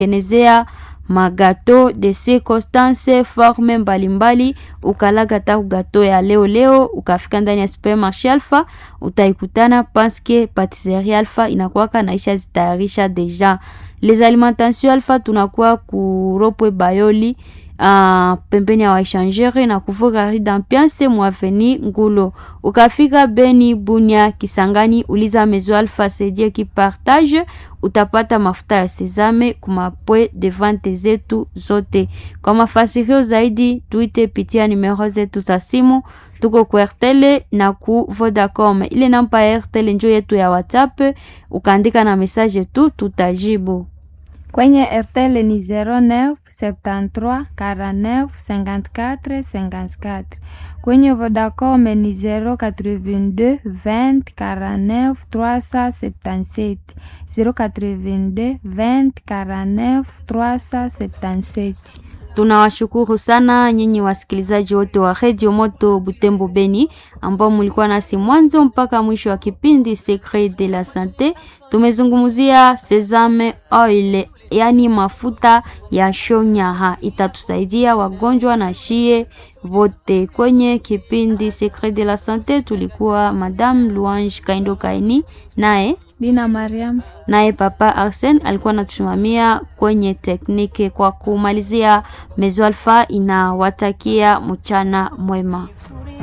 enezea magato de circonstance forme mbalimbali. Ukalaga ta gato ya leo ukafika ndani ya supermarché Alpha utaikutana paske patisserie Alpha inakuwaka naisha zitayarisha deja. Les alimentations Alpha tunakuwa kuropwe Bayoli pembeni ya waishangere na kuvuka d'ambiance mwaveni Ngulo. Ukafika Beni, Bunia, Kisangani uliza Maison Alpha Sedie qui partage, utapata mafuta ya sesame kumapwe de vente zetu zote. Kwa mafasirio zaidi tuite pitia numero zetu za simu. Tuko ku Airtel na ku Vodacom. Ile namba ya Airtel njo yetu ya WhatsApp, ukaandika na message tu tutajibu. Kwenye Airtel ni 09 73 49 54 54. Kwenye Vodacom ni 082 20 49 377. 082 20 49 377. Tunawashukuru sana nyinyi wasikilizaji wote wa Radio Moto Butembo Beni ambao mlikuwa nasi mwanzo mpaka mwisho wa kipindi Secret de la Santé. Tumezungumzia sesame oil, yani mafuta ya shonyaha, itatusaidia wagonjwa na shie wote. Kwenye kipindi Secret de la Santé tulikuwa Madame Louange Kaindo Kaini naye Dina Mariam, naye Papa Arsene alikuwa anatusimamia kwenye tekniki. Kwa kumalizia, Maison Alpha inawatakia mchana mwema.